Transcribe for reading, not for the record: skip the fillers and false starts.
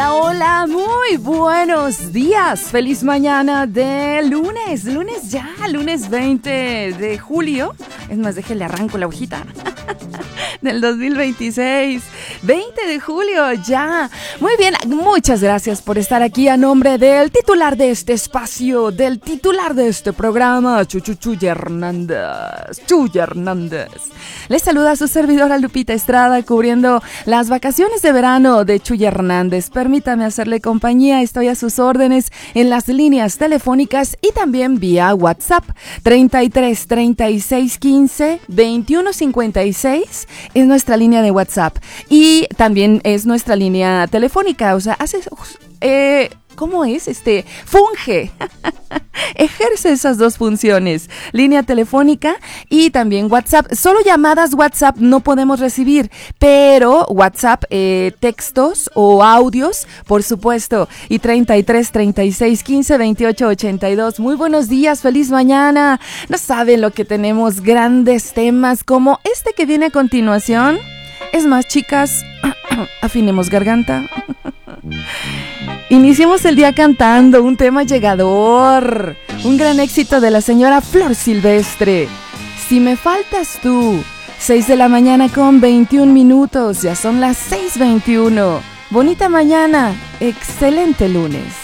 Hola, hola, muy buenos días. Feliz mañana de lunes ya, lunes 20 de julio. Es más, déjale arranco la hojita. Del 2026, 20 de julio ya. Muy bien, muchas gracias por estar aquí a nombre del titular de este espacio, del titular de este programa, Chuy Hernández. Les saluda a su servidora Lupita Estrada, cubriendo las vacaciones de verano de Chuy Hernández. Permítame hacerle compañía, estoy a sus órdenes en las líneas telefónicas y también vía WhatsApp 33 36 15 21 56. Es nuestra línea de WhatsApp y también es nuestra línea telefónica, o sea, ¿cómo es? Funge, ejerce esas dos funciones, línea telefónica y también WhatsApp. Solo llamadas WhatsApp no podemos recibir, pero WhatsApp, textos o audios, por supuesto, y 33 36 15 28 82. Muy buenos días, feliz mañana. No saben lo que tenemos, grandes temas como este que viene a continuación. Es más, chicas, afinemos garganta. Iniciemos el día cantando un tema llegador, un gran éxito de la señora Flor Silvestre. Si me faltas tú, 6 de la mañana con 21 minutos, ya son las 6:21. Bonita mañana, excelente lunes.